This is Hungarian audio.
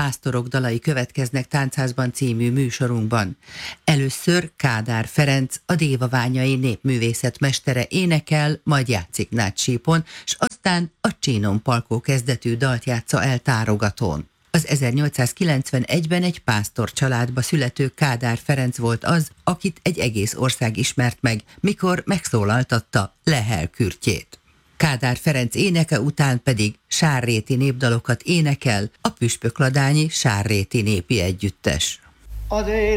Pásztorok dalai következnek Táncházban című műsorunkban. Először Kádár Ferenc, a Dévaványai népművészet mestere énekel, majd játszik nádsípon, s aztán a Csínon Palkó kezdetű dalt játsza el tárogatón. Az 1891-ben egy pásztor családba születő Kádár Ferenc volt az, akit egy egész ország ismert meg, mikor megszólaltatta Lehel kürtjét. Kádár Ferenc éneke után pedig sárréti népdalokat énekel a Püspökladányi Sárréti Népi Együttes.